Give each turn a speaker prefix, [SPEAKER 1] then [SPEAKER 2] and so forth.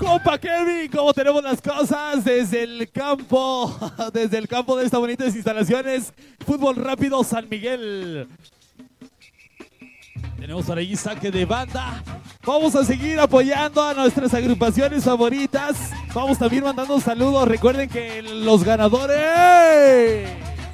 [SPEAKER 1] Compa Kevin, ¿cómo tenemos las cosas desde el campo? Desde el campo de estas bonitas instalaciones. Fútbol Rápido San Miguel. Tenemos por ahí saque de banda. Vamos a seguir apoyando a nuestras agrupaciones favoritas. Vamos también mandando saludos. Recuerden que los ganadores...